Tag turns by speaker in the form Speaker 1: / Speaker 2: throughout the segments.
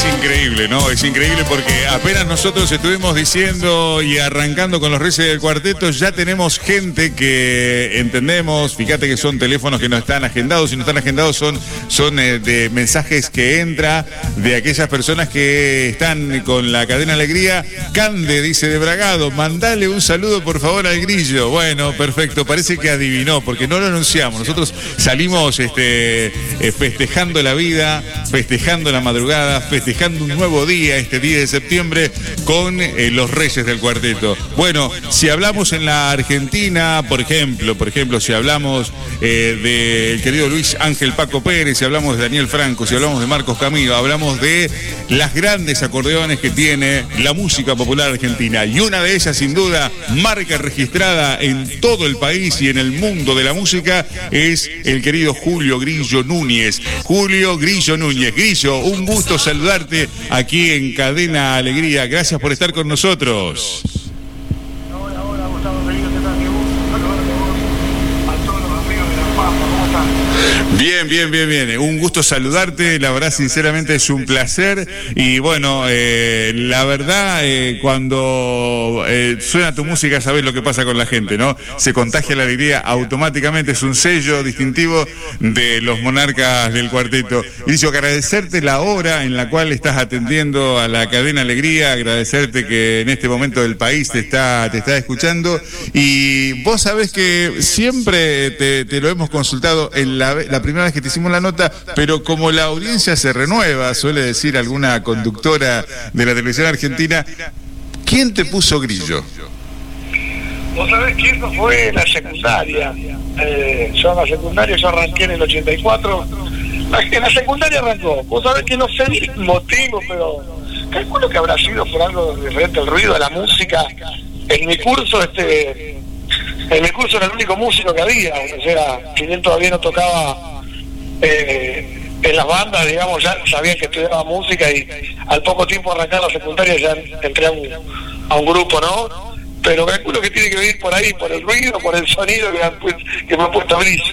Speaker 1: Es increíble, ¿no? Es increíble porque apenas nosotros estuvimos diciendo y arrancando con los Reyes del Cuarteto, ya tenemos gente que entendemos, fíjate que son teléfonos que no están agendados, si no están agendados son de mensajes que entra de aquellas personas que están con la cadena Alegría. Cande dice de Bragado, mandale un saludo por favor al Grillo. Bueno, perfecto, parece que adivinó, porque no lo anunciamos. Nosotros salimos festejando la vida, festejando la madrugada, festejando un nuevo día, este 10 de septiembre, con los Reyes del Cuarteto. Bueno, si hablamos en la Argentina, por ejemplo, si hablamos del querido Luis Ángel Paco Pérez, si hablamos de Daniel Franco, si hablamos de Marcos Camilo, hablamos de las grandes acordeones que tiene la música popular argentina. Y una de ellas, sin duda, marca registrada en todo el país y en el mundo de la música, es el querido Julio Grillo Núñez. Julio Grillo Núñez. Grillo, un gusto saludarte aquí en Cadena Alegría. Gracias por estar con nosotros.
Speaker 2: Hola, Gustavo, querido, ¿qué tal? Qué gusto saludarte a vos, a todos los amigos de La Pampa, ¿cómo están?
Speaker 1: Bien. Un gusto saludarte, la verdad, sinceramente es un placer. Y bueno, la verdad, cuando suena tu música, sabes lo que pasa con la gente, ¿no? Se contagia la alegría automáticamente, es un sello distintivo de los monarcas del cuarteto. Y digo, agradecerte la hora en la cual estás atendiendo a la cadena Alegría, agradecerte que en este momento del país te está escuchando. Y vos sabés que siempre te lo hemos consultado en la primera vez que te hicimos la nota, pero como la audiencia se renueva, suele decir alguna conductora de la televisión argentina, ¿quién te puso Grillo?
Speaker 2: Vos sabés que eso fue la secundaria. Yo en la secundaria, yo arranqué en el 84. En la secundaria arrancó. Vos sabés que no sé el motivo, pero calculo que habrá sido por algo referente al ruido, a la música. En mi curso, era el único músico que había. O sea, si bien todavía no tocaba en las bandas, digamos, ya sabían que estudiaba música, y al poco tiempo de arrancar la secundaria ya entré a un grupo, ¿no? Pero calculo que tiene que venir por ahí, por el ruido, por el sonido que me ha puesto Grillo.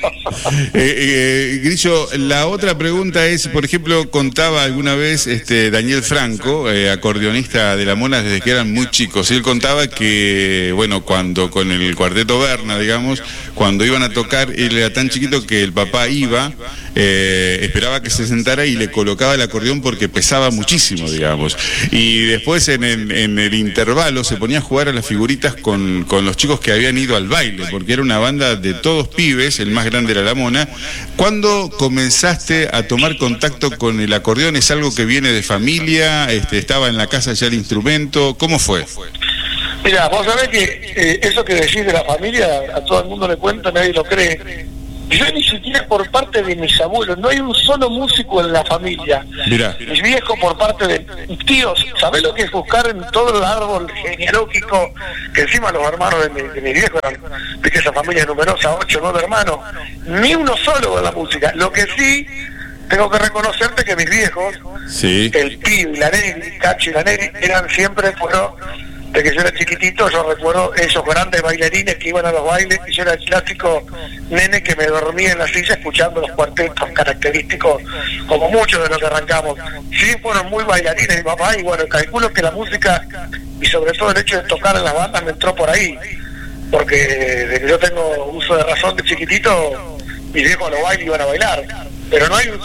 Speaker 1: Grillo, la otra pregunta es, por ejemplo, contaba alguna vez Daniel Franco, acordeonista de La Mona desde que eran muy chicos. Él contaba que, bueno, cuando con el Cuarteto Berna, digamos, cuando iban a tocar, él era tan chiquito que el papá iba, esperaba que se sentara y le colocaba el acordeón porque pesaba muchísimo, digamos. Y después en el intervalo se ponía a jugar a las figuritas con los chicos que habían ido al baile, porque era una banda de todos pibes, el más grande era La Mona. ¿Cuándo comenzaste a tomar contacto con el acordeón? ¿Es algo que viene de familia? ¿Estaba en la casa ya el instrumento? ¿Cómo fue?
Speaker 2: Mira, vos sabés que eso que decís de la familia, a todo el mundo le cuenta, nadie lo cree. Yo ni siquiera por parte de mis abuelos, no hay un solo músico en la familia.
Speaker 1: Mirá.
Speaker 2: Mis viejos por parte de mis tíos, ¿sabés lo que es buscar en todo el árbol genealógico? Que encima los hermanos de mis viejos eran, viste, esa familia numerosa, 8 o 9 hermanos, ni uno solo en la música. Lo que sí, tengo que reconocerte que mis viejos,
Speaker 1: sí,
Speaker 2: el Pío y la Neri, Cacho y la Neri, eran siempre, de que yo era chiquitito, yo recuerdo esos grandes bailarines que iban a los bailes, y yo era el clásico nene que me dormía en la silla escuchando los cuartetos característicos, como muchos de los que arrancamos. Sí, fueron muy bailarines mi papá, y bueno, calculo que la música, y sobre todo el hecho de tocar en las bandas, me entró por ahí, porque desde que yo tengo uso de razón de chiquitito, mis viejos a los bailes iban a bailar, pero no hay un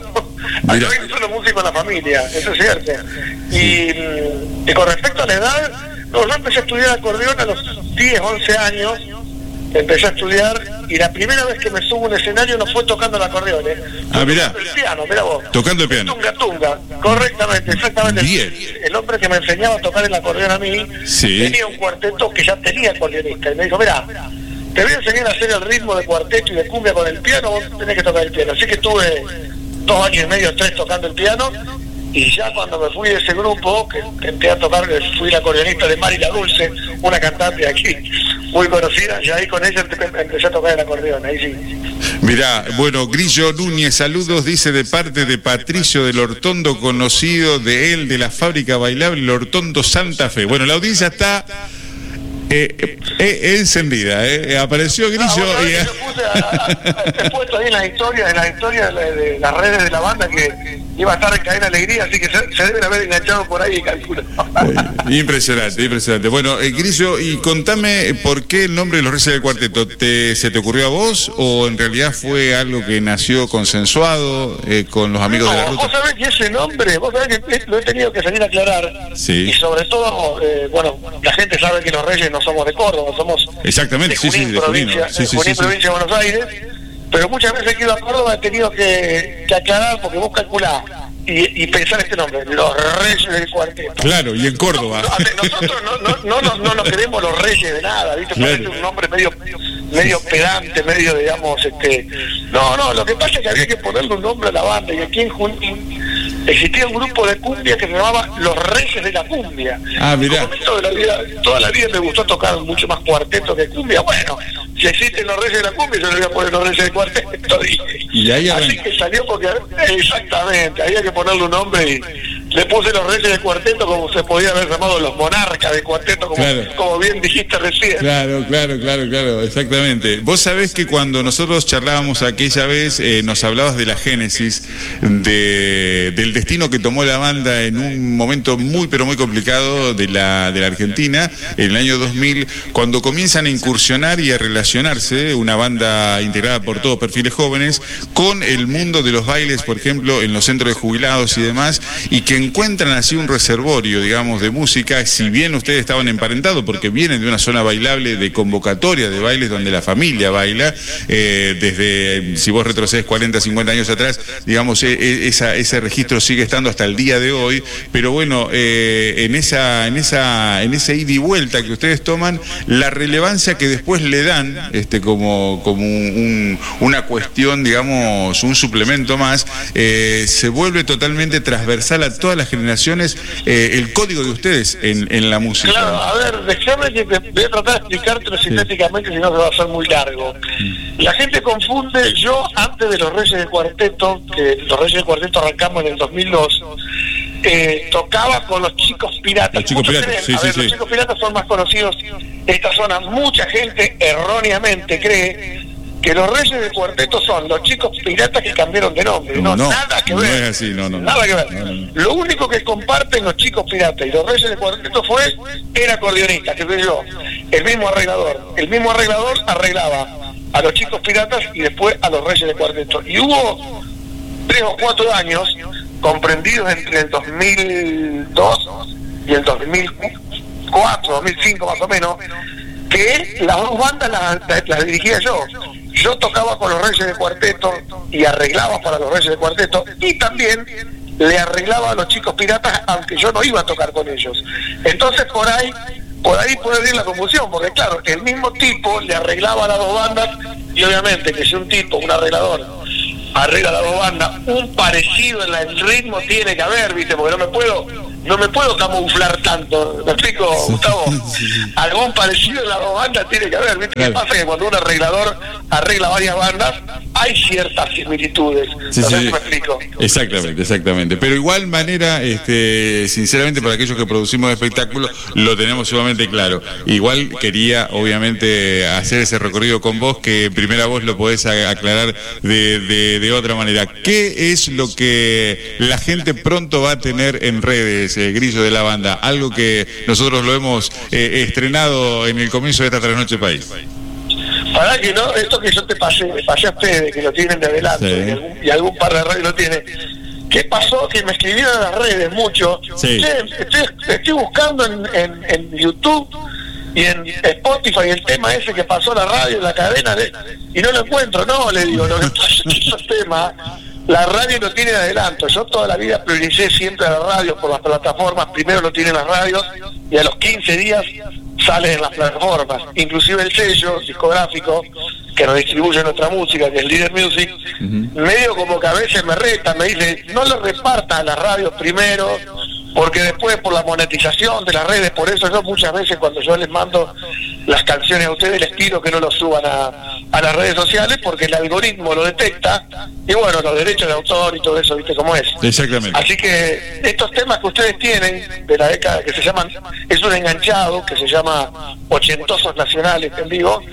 Speaker 2: solo músico en la familia, eso es cierto. Y con respecto a la edad, yo empecé a estudiar acordeón a los 10, 11 años, empecé a estudiar, y la primera vez que me subo a un escenario no fue tocando el acordeón,
Speaker 1: mirá.
Speaker 2: Tocando el piano, mirá vos.
Speaker 1: Tocando el piano.
Speaker 2: Tunga, correctamente, exactamente.
Speaker 1: Bien.
Speaker 2: El hombre que me enseñaba a tocar el acordeón a mí,
Speaker 1: sí,
Speaker 2: tenía un cuarteto que ya tenía acordeonista, y me dijo, mirá, te voy a enseñar a hacer el ritmo de cuarteto y de cumbia con el piano, vos tenés que tocar el piano. Así que estuve 2 años y medio, 3 tocando el piano, y ya cuando me fui de ese grupo, que intenté a tocar, fui la acordeonista de Mari La Dulce, una cantante aquí muy conocida, y ahí con ella empecé a tocar el acordeón, ahí sí.
Speaker 1: Mirá, bueno, Grillo Núñez, saludos, dice de parte de Patricio del Hortondo, conocido de él, de la fábrica bailable El Hortondo Santa Fe. Bueno, la audiencia está encendida, apareció Grillo.
Speaker 2: Bueno, yo he puesto ahí en la historia de las redes de la banda que iba a estar en Cadena Alegría, así que se deben haber enganchado por ahí, calculo.
Speaker 1: Impresionante, impresionante. Bueno, Grillo, y contame por qué el nombre de los Reyes del Cuarteto. ¿Se te ocurrió a vos o en realidad fue algo que nació consensuado con los amigos de la ruta?
Speaker 2: Vos sabés que ese nombre, vos sabés que lo he tenido que salir a aclarar.
Speaker 1: Sí.
Speaker 2: Y sobre todo, bueno, la gente sabe que los Reyes no somos de Córdoba, somos
Speaker 1: exactamente,
Speaker 2: de Junín,
Speaker 1: de Junín,
Speaker 2: provincia de Buenos Aires. Pero muchas veces que he ido a Córdoba he tenido que aclarar porque vos calculás y pensar este nombre, los Reyes del Cuarteto.
Speaker 1: Claro, y en Córdoba.
Speaker 2: Nosotros no nos queremos los Reyes de nada, ¿viste?
Speaker 1: Claro.
Speaker 2: Parece un nombre medio pedante, medio, digamos, No, lo que pasa es que había que ponerle un nombre a la banda, y aquí en Junín existía un grupo de cumbia que se llamaba Los Reyes de la Cumbia.
Speaker 1: Ah, mirá.
Speaker 2: Toda la vida me gustó tocar mucho más cuarteto que cumbia. Bueno, si existen los Reyes de la Cumbia, yo le voy a poner los Reyes del Cuarteto.
Speaker 1: Y ahí
Speaker 2: así que salió porque, exactamente, había que ponerle un nombre y le puse los Reyes del Cuarteto, como se podía haber llamado los Monarcas del Cuarteto, como bien dijiste recién.
Speaker 1: Claro, exactamente. Vos sabés que cuando nosotros charlábamos aquella vez, nos hablabas de la génesis, del destino que tomó la banda en un momento muy pero muy complicado de la Argentina, en el año 2000, cuando comienzan a incursionar y a relacionarse una banda integrada por todos perfiles jóvenes con el mundo de los bailes, por ejemplo, en los centros de jubilados y demás, y que encuentran así un reservorio, digamos, de música, si bien ustedes estaban emparentados porque vienen de una zona bailable de convocatoria de bailes donde la familia baila, desde, si vos retrocedes 40, 50 años atrás, digamos, ese registro sigue estando hasta el día de hoy, pero bueno, en ese ida y vuelta que ustedes toman, la relevancia que después le dan, como una cuestión, digamos, un suplemento más, se vuelve totalmente transversal a todas las generaciones, el código de ustedes en la música.
Speaker 2: Claro, a ver, déjame que voy a tratar de explicártelo sintéticamente, si no se va a hacer muy largo. La gente confunde, yo antes de los Reyes del Cuarteto, que los Reyes del Cuarteto arrancamos en el 2002, tocaba con los Chicos Piratas.
Speaker 1: Los Chicos Piratas,
Speaker 2: Los Chicos Piratas son más conocidos de esta zona. Mucha gente erróneamente cree que los Reyes del Cuarteto son los Chicos Piratas que cambiaron de nombre. No, nada que ver.
Speaker 1: No es así,
Speaker 2: nada que ver. No. Lo único que comparten los Chicos Piratas y los Reyes del Cuarteto era acordeonista, que soy yo, el mismo arreglador. El mismo arreglador arreglaba a los Chicos Piratas y después a los Reyes del Cuarteto. Y hubo 3 o 4 años comprendidos entre el 2002 y el 2004, 2005 más o menos, que las dos bandas las dirigía yo. Yo tocaba con los Reyes del Cuarteto y arreglaba para los Reyes del Cuarteto, y también le arreglaba a los Chicos Piratas, aunque yo no iba a tocar con ellos. Entonces por ahí puede venir la confusión, porque claro, el mismo tipo le arreglaba a las dos bandas, y obviamente que si un arreglador arregla las dos bandas, un parecido en el ritmo tiene que haber, ¿viste? Porque no me puedo camuflar tanto, ¿me explico, Gustavo? Algún parecido en las dos bandas tiene que haber, ¿viste?
Speaker 1: Claro.
Speaker 2: ¿Qué pasa? Que cuando un arreglador arregla varias bandas, hay ciertas similitudes. No sé si me explico.
Speaker 1: Exactamente. Pero igual manera, sinceramente, para aquellos que producimos espectáculos, lo tenemos sumamente claro. Igual quería, obviamente, hacer ese recorrido con vos, que en primera voz lo podés aclarar de otra manera. ¿Qué es lo que la gente pronto va a tener en redes, Grillo, de la banda? Algo que nosotros lo hemos estrenado en el comienzo de esta Trasnoche País.
Speaker 2: Para que no, esto que yo te pasé a ustedes, que lo tienen de adelante, sí, y algún par de radios lo tiene. ¿Qué pasó? Que me escribieron en las redes mucho.
Speaker 1: Sí.
Speaker 2: Estoy buscando en YouTube y en Spotify el tema ese que pasó la radio, la cadena, y no lo encuentro. No, le digo, lo que pasa es que esos temas, la radio lo tiene de adelanto. Yo toda la vida prioricé siempre a la radio por las plataformas. Primero lo tienen las radios y a los 15 días sale en las plataformas. Inclusive el sello discográfico que nos distribuye nuestra música, que es Líder Music, medio como que a veces me reta, me dice, no lo repartas a las radios primero, porque después por la monetización de las redes. Por eso yo muchas veces cuando yo les mando las canciones a ustedes les pido que no lo suban a las redes sociales, porque el algoritmo lo detecta, y bueno, los derechos de autor y todo eso, ¿viste cómo es?
Speaker 1: Exactamente.
Speaker 2: Así que estos temas que ustedes tienen de la década, que se llaman, es un enganchado que se llama Ochentosos Nacionales en vivo,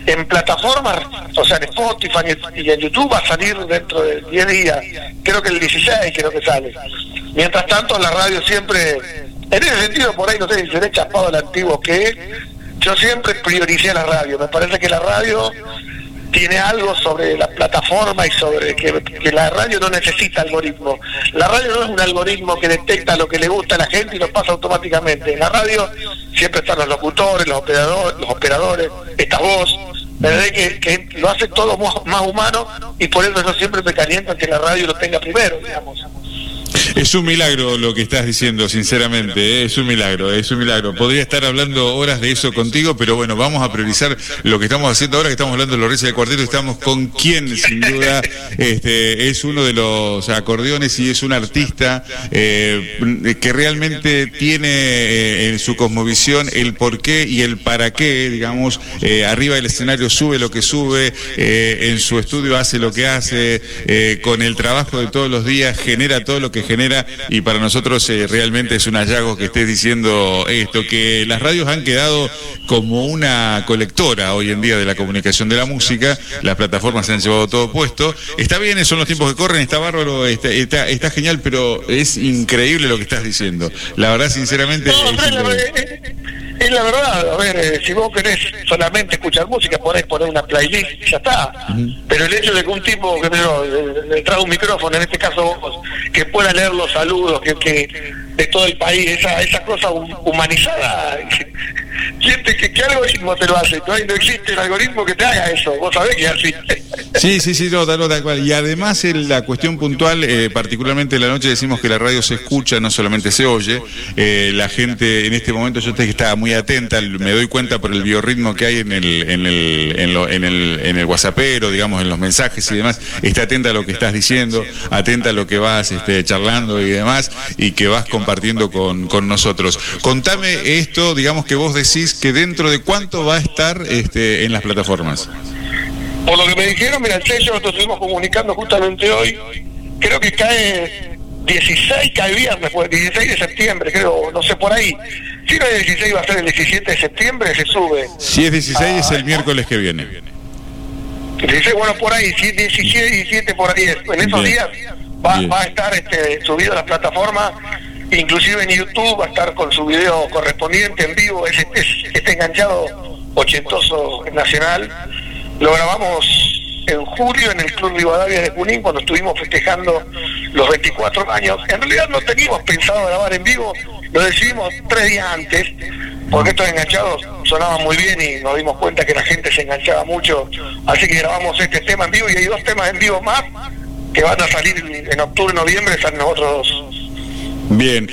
Speaker 2: en plataformas, o sea, en Spotify y en YouTube va a salir dentro de 10 días, creo que el 16 creo que sale. Mientras tanto, la radio siempre, en ese sentido, por ahí no sé si seré chapado al antiguo que yo siempre prioricé la radio. Me parece que la radio tiene algo sobre la plataforma y sobre que la radio no necesita algoritmo. La radio no es un algoritmo que detecta lo que le gusta a la gente y lo pasa automáticamente. En la radio siempre están los locutores, los operadores, esta voz, que lo hace todo más humano, y por eso yo siempre me caliento que la radio lo tenga primero, digamos.
Speaker 1: Es un milagro lo que estás diciendo, sinceramente, ¿eh? Es un milagro. Podría estar hablando horas de eso contigo, pero bueno, vamos a priorizar lo que estamos haciendo ahora, que estamos hablando de los Reyes del Cuarteto. Estamos con quien, sin duda, es uno de los acordeones y es un artista que realmente tiene en su cosmovisión el porqué y el para qué, digamos, arriba del escenario sube lo que sube, en su estudio hace lo que hace, con el trabajo de todos los días genera todo lo que genera, y para nosotros realmente es un hallazgo que estés diciendo esto, que las radios han quedado como una colectora hoy en día de la comunicación de la música, las plataformas se han llevado todo puesto. Está bien, son los tiempos que corren, está bárbaro, está genial, pero es increíble lo que estás diciendo. La verdad, sinceramente...
Speaker 2: Es la verdad, a ver, si vos querés solamente escuchar música, podés poner una playlist y ya está. Pero el hecho de que un tipo, que le trae un micrófono, en este caso vos, que pueda leer los saludos que de todo el país, esa cosa humanizada, que algoritmo te lo hace, no existe el algoritmo que te haga eso, vos sabés que es así.
Speaker 1: Sí, tal cual. Y además la cuestión puntual, particularmente en la noche decimos que la radio se escucha, no solamente se oye. La gente en este momento, yo te que estaba muy atenta, me doy cuenta por el biorritmo que hay en el WhatsAppero, digamos, en los mensajes y demás, está atenta a lo que estás diciendo, atenta a lo que vas charlando y demás, y que vas compartiendo con nosotros. Contame esto, digamos, que vos decís que dentro de cuánto va a estar en las plataformas.
Speaker 2: Por lo que me dijeron, mira, el sello, nosotros estuvimos comunicando justamente hoy, creo que cae 16, cae viernes, pues 16 de septiembre, creo, no sé, por ahí. Si no es el 16, va a ser el 17 de septiembre, se sube.
Speaker 1: Si es 16, es el miércoles que viene.
Speaker 2: 16, bueno, por ahí, si 17, 17, por ahí, en esos días va a estar subido a las plataformas, inclusive en YouTube va a estar con su video correspondiente en vivo, este enganchado ochentoso nacional. Lo grabamos en julio en el Club Rivadavia de Junín, cuando estuvimos festejando los 24 años. En realidad no teníamos pensado grabar en vivo, lo decidimos 3 días antes, porque estos enganchados sonaban muy bien y nos dimos cuenta que la gente se enganchaba mucho, así que grabamos este tema en vivo, y hay 2 temas en vivo más que van a salir en octubre, noviembre, están nosotros 2.
Speaker 1: Bien,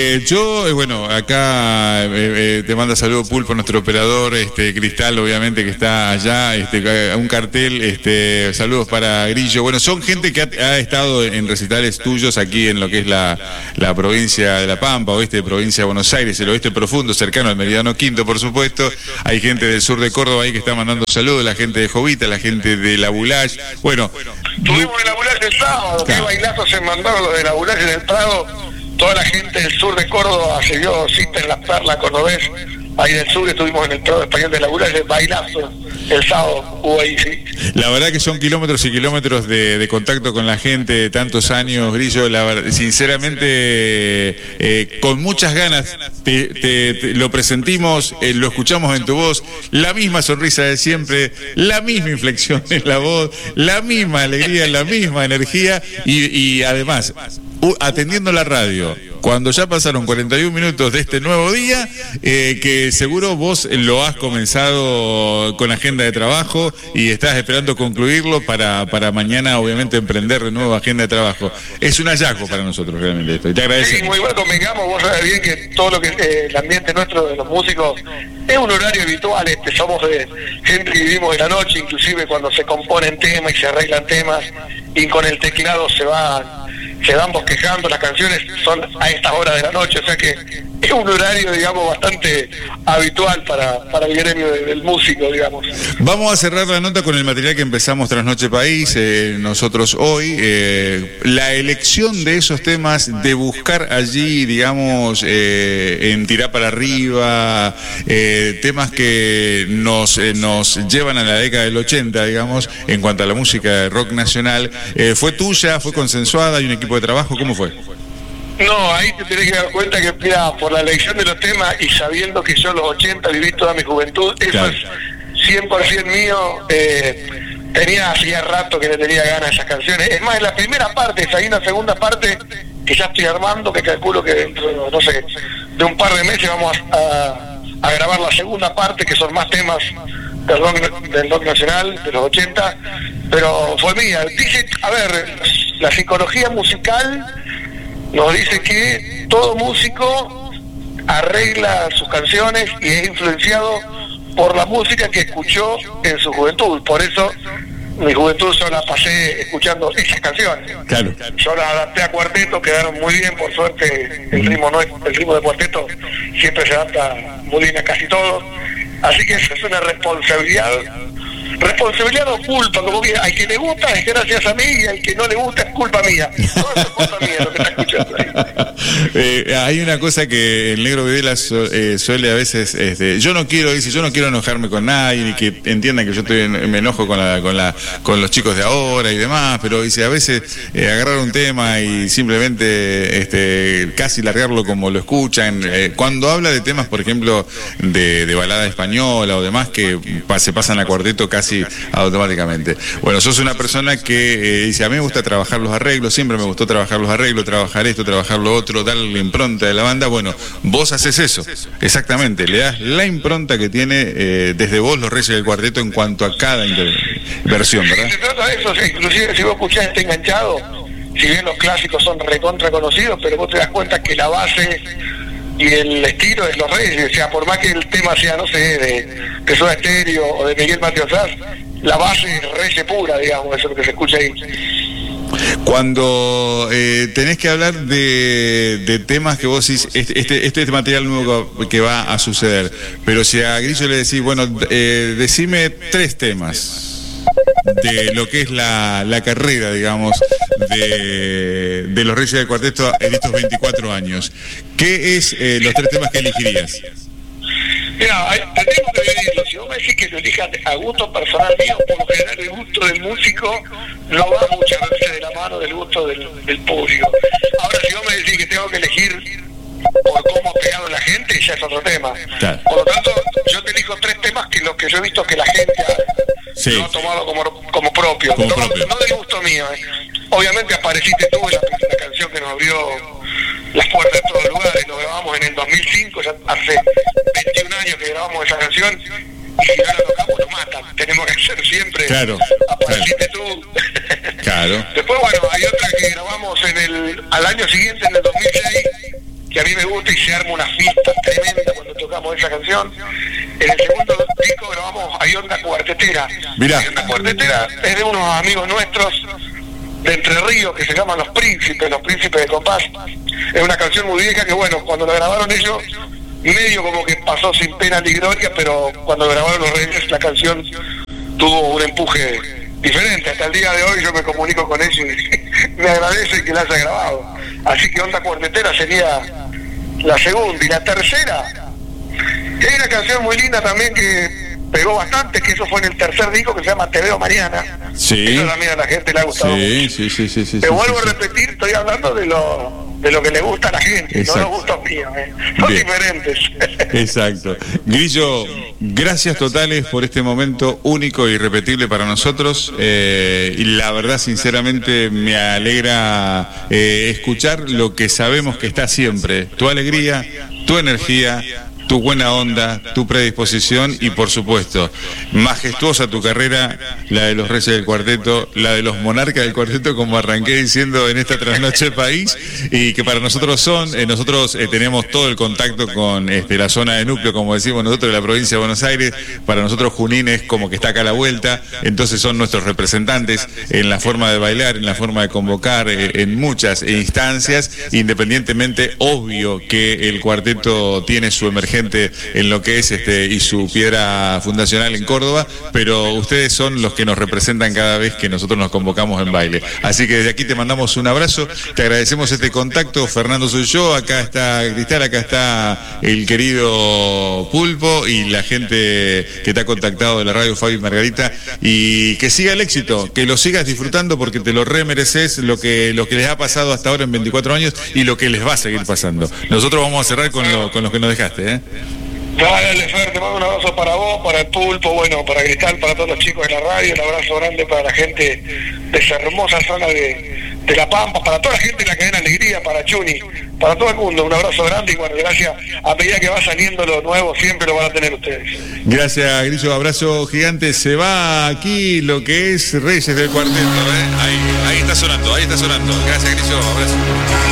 Speaker 1: bueno, acá te manda saludo Pulpo, nuestro operador, Cristal, obviamente, que está allá, un cartel, saludos para Grillo. Bueno, son gente que ha estado en recitales tuyos aquí en lo que es la provincia de La Pampa, oeste de provincia de Buenos Aires, el oeste profundo, cercano al Meridiano Quinto, por supuesto. Hay gente del sur de Córdoba ahí que está mandando saludos, la gente de Jovita, la gente de La Bulage. Bueno,
Speaker 2: tuvimos en La Bulage el sábado, qué bailazos se mandaron los de La Bulage en el Prado. Toda la gente del sur de Córdoba se dio cita en la Perla Cordobés, ahí del sur, estuvimos en el Prado Español de La Bulage, bailazo el sábado, hubo ahí, sí.
Speaker 1: La verdad que son kilómetros y kilómetros de contacto con la gente, de tantos años, Grillo, la verdad, sinceramente, con muchas ganas, lo presentimos, lo escuchamos en tu voz, la misma sonrisa de siempre, la misma inflexión en la voz, la misma alegría, la misma energía, y además, atendiendo la radio, cuando ya pasaron 41 minutos de este nuevo día, que seguro vos lo has comenzado con agenda de trabajo y estás esperando concluirlo para mañana, obviamente, emprender de nuevo agenda de trabajo. Es un hallazgo para nosotros realmente esto, y te agradecemos.
Speaker 2: Sí, muy bueno, convengamos, vos sabés bien que todo lo que el ambiente nuestro de los músicos es un horario habitual, somos de gente que vivimos de la noche, inclusive cuando se componen temas y se arreglan temas, y con el teclado se van bosquejando, las canciones son a estas horas de la noche, o sea que es un horario, digamos, bastante habitual para el gremio del músico, digamos.
Speaker 1: Vamos a cerrar la nota con el material que empezamos tras Noche País, nosotros hoy. La elección de esos temas, de buscar allí, digamos, en Tirá para Arriba, temas que nos llevan a la década del 80, digamos, en cuanto a la música de rock nacional, ¿fue tuya? ¿Fue consensuada? ¿Hay un equipo de trabajo? ¿Cómo fue?
Speaker 2: No, ahí te tenés que dar cuenta que, mira, por la elección de los temas y sabiendo que yo los 80 viví toda mi juventud,
Speaker 1: claro,
Speaker 2: eso es 100% mío. Hacía rato que le tenía ganas a esas canciones. Es más, en la primera parte, hay una segunda parte que ya estoy armando, que calculo que dentro, no sé, de un par de meses vamos a grabar la segunda parte, que son más temas del rock nacional, de los 80, pero fue mía. Dice, a ver, la psicología musical nos dice que todo músico arregla sus canciones y es influenciado por la música que escuchó en su juventud. Por eso mi juventud yo la pasé escuchando esas canciones. Claro. Yo las adapté a cuarteto, quedaron muy bien, por suerte el ritmo de cuarteto siempre se adapta muy bien a casi todo. Así que eso es una responsabilidad o culpa, como que al que le gusta es gracias a mí y al que no le gusta es culpa mía. Todo eso es culpa mía lo que está escuchando ahí.
Speaker 1: Hay una cosa que el Negro Videla suele a veces, yo no quiero enojarme con nadie, ni que entiendan que yo me enojo con los chicos de ahora y demás, pero dice, a veces agarrar un tema y simplemente casi largarlo como lo escuchan, cuando habla de temas, por ejemplo, de balada española o demás, que se pasan a cuarteto casi automáticamente. Bueno, sos una persona que dice, a mí me gusta trabajar los arreglos, siempre me gustó trabajar los arreglos, trabajar esto, trabajar lo otro, darle la impronta de la banda. Bueno, vos haces eso, exactamente, le das la impronta que tiene desde vos los Reyes del Cuarteto en cuanto a cada versión, ¿verdad?
Speaker 2: Se trata de eso, inclusive si vos escuchás Está Enganchado, si bien los clásicos son recontra conocidos, pero vos te das cuenta que la base y el estilo de los Reyes, o sea, por más que el tema sea, no sé, de Soda Stereo o de Miguel Mateo Sanz, la base es Reyes pura, digamos, eso es lo que se escucha ahí.
Speaker 1: Cuando tenés que hablar de temas que vos decís, este material nuevo que va a suceder, pero si a Grillo le decís, bueno, decime 3 temas de lo que es la carrera, digamos, de los Reyes del Cuarteto en estos 24 años. ¿Qué es los 3 temas que elegirías?
Speaker 2: Mira, tenemos que dividirlo. Si vos me decís que lo elijas a gusto personal mío, por lo general el gusto del músico no va muchas veces de la mano del gusto del público. Ahora, si vos me decís que tengo que elegir por cómo ha pegado la gente, ya es otro tema. Claro. Por lo tanto, yo te elijo 3 temas que los que yo he visto que la gente lo ha tomado como propio. No del gusto mío. Obviamente Apareciste tú, la canción que nos abrió las puertas de todos los lugares. Lo grabamos en el 2005, ya hace 21 años que grabamos esa canción. Y si no la tocamos, nos matan. Tenemos que hacer siempre Apareciste tú.
Speaker 1: Claro.
Speaker 2: Después, bueno, hay otra que grabamos al año siguiente, en el 2006, que a mí me gusta y se arma una fiesta tremenda cuando tocamos esa canción. En el segundo disco grabamos Hay Onda Cuartetera.
Speaker 1: Mirá.
Speaker 2: Hay Onda Cuartetera es de unos amigos nuestros de Entre Ríos que se llaman Los Príncipes de Compás. Es una canción muy vieja que, bueno, cuando la grabaron ellos, medio como que pasó sin pena ni gloria, pero cuando grabaron los Reyes la canción tuvo un empuje diferente. Hasta el día de hoy yo me comunico con ellos y me agradecen que la haya grabado. Así que Onda Cuartetera sería la segunda. Y la tercera, que hay una canción muy linda también que pegó bastante, que eso fue en el tercer disco, que se llama Te Veo Mañana.
Speaker 1: Sí.
Speaker 2: Eso también a la gente le ha gustado mucho. Te vuelvo a repetir, estoy hablando de lo que le gusta a la gente. Exacto. No los gustos míos, son bien diferentes.
Speaker 1: Exacto. Grillo, gracias totales por este momento único e irrepetible para nosotros, y la verdad, sinceramente, me alegra escuchar lo que sabemos que está siempre, tu alegría, tu energía, tu buena onda, tu predisposición y por supuesto, majestuosa tu carrera, la de los Reyes del Cuarteto, la de los Monarcas del Cuarteto, como arranqué diciendo en esta trasnoche país, y que para nosotros nosotros tenemos todo el contacto con la zona de núcleo, como decimos nosotros, de la provincia de Buenos Aires. Para nosotros Junín es como que está acá a la vuelta, entonces son nuestros representantes en la forma de bailar, en la forma de convocar, en muchas instancias, independientemente, obvio que el cuarteto tiene su emergencia en lo que es y su piedra fundacional en Córdoba, pero ustedes son los que nos representan cada vez que nosotros nos convocamos en baile. Así que desde aquí te mandamos un abrazo, te agradecemos este contacto. Fernando soy yo, acá está Cristal, acá está el querido Pulpo y la gente que te ha contactado de la radio, Fabi y Margarita, y que siga el éxito, que lo sigas disfrutando porque te lo remereces, lo que les ha pasado hasta ahora en 24 años y lo que les va a seguir pasando. Nosotros vamos a cerrar con los que nos dejaste,
Speaker 2: Dale, Fer, te mando un abrazo para vos, para el Pulpo, bueno, para Cristal, para todos los chicos de la radio, un abrazo grande para la gente de esa hermosa zona de La Pampa, para toda la gente de la cadena Alegría, para Chuni, para todo el mundo, un abrazo grande y bueno, gracias, a medida que va saliendo lo nuevo, siempre lo van a tener ustedes.
Speaker 1: Gracias, Grillo, abrazo gigante. Se va aquí lo que es Reyes del Cuarteto, ahí está sonando, Gracias, Grillo, abrazo.